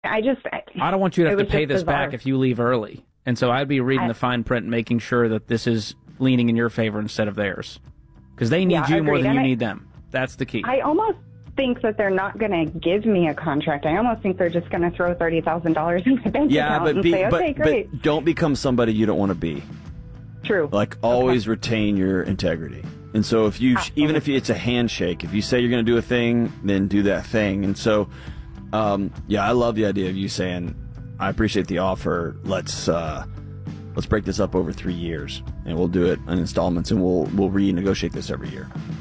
I don't want you to have to pay this back if you leave early. And so I'd be reading the fine print and making sure that this is leaning in your favor instead of theirs. Because they need you more than you need them. That's the key. I almost think that they're not going to give me a contract. I almost think they're just going to throw $30,000 in my bank account and say, okay, great. But don't become somebody you don't want to be. True. Like, always retain your integrity. And so if you, even if it's a handshake, if you say you're going to do a thing, then do that thing. And so, I love the idea of you saying, I appreciate the offer. Let's break this up over 3 years, and we'll do it in installments, and we'll renegotiate this every year.